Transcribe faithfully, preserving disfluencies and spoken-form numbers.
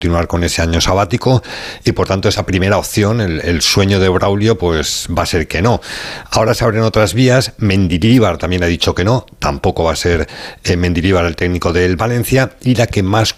continuar con ese año sabático y por tanto esa primera opción, el, el sueño de Braulio, pues va a ser que no. Ahora se abren otras vías. Mendilibar también ha dicho que no, tampoco va a ser eh, Mendilibar el técnico del Valencia, y la que más